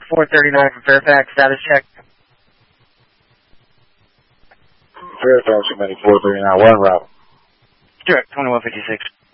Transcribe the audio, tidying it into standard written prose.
439 from Fairfax, status check. Fairfax, 439, one route. Direct, 2156.